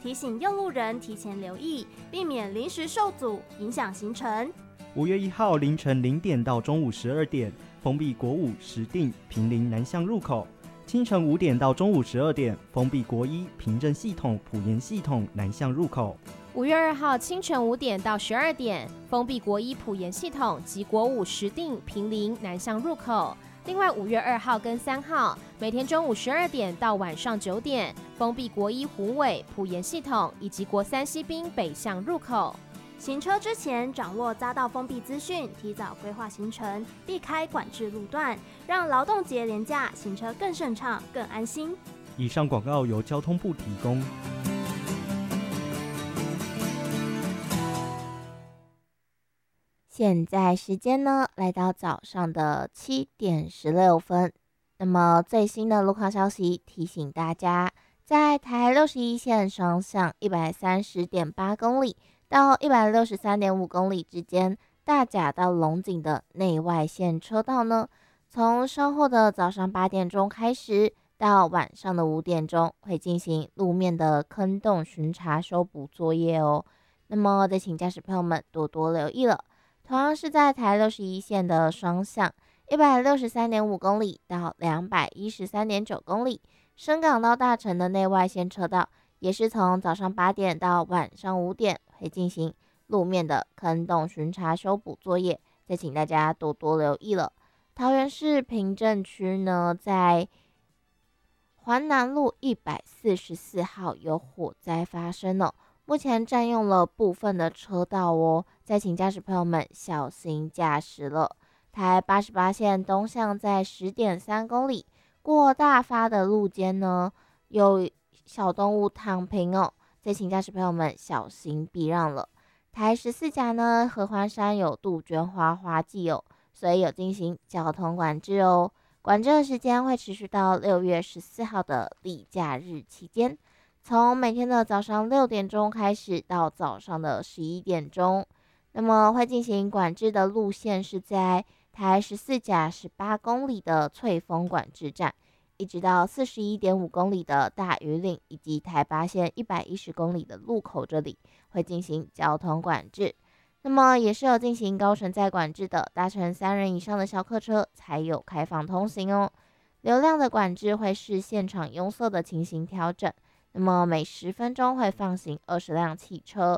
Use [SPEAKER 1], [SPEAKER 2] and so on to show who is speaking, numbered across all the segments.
[SPEAKER 1] 提醒用路人提前留意，避免临时受阻，影响行程。
[SPEAKER 2] 5月1号凌晨0点到中午12点，封闭国5石碇、坪林南向入口；清晨5点到中午12点，封闭国1平镇系统、埔盐系统南向入口。
[SPEAKER 3] 5月2号清晨5点到12点，封闭国1埔盐系统及国5石碇、坪林南向入口。另外5月2号跟3号，每天中午12点到晚上9点，封闭国1虎尾、埔盐系统以及国3西滨北向入口。
[SPEAKER 1] 行车之前掌握匝道封闭资讯，提早规划行程，避开管制路段，让劳动节连假行车更顺畅、更安心。
[SPEAKER 2] 以上广告由交通部提供。
[SPEAKER 4] 现在时间呢，来到早上的7点16分。那么最新的路况消息提醒大家，在台61线双向 130.8 公里到 163.5 公里之间，大甲到龙井的内外线车道呢，从稍后的早上8点钟开始到晚上的5点钟，会进行路面的坑洞巡查修补作业哦。那么再请驾驶朋友们多多留意了。同样是在台61线的双向 163.5 公里到 213.9 公里，深港到大城的内外线车道也是从早上8点到晚上5点会进行路面的坑洞巡查修补作业，再请大家多多留意了。桃园市平镇区呢，在环南路144号有火灾发生了，目前占用了部分的车道哦，再请驾驶朋友们小心驾驶了。台88线东向在 10.3 公里过大发的路肩呢，有小动物躺平哦，再请驾驶朋友们小心避让了。台14甲呢，合欢山有杜鹃花花季哦，所以有进行交通管制哦。管制的时间会持续到6月14号的例假日期间，从每天的早上6点钟开始到早上的11点钟。那么会进行管制的路线是在台14甲18公里的翠峰管制站，一直到41.5公里的大屿岭，以及台8线110公里的路口这里会进行交通管制。那么也是有进行高承载管制的，搭乘3人以上的小客车才有开放通行哦。流量的管制会视现场拥塞的情形调整，那么每10分钟会放行20辆汽车。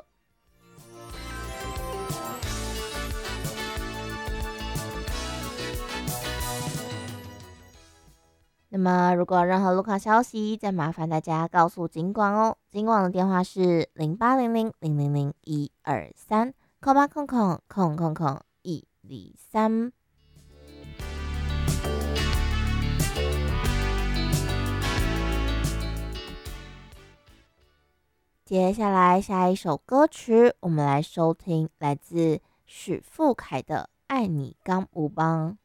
[SPEAKER 4] 那么如果有任何路况消息，再麻烦大家告诉警广哦。警广的电话是0800000123。0800000123。接下来下一首歌曲，我们来收听来自许富凯的《爱你刚有帮》。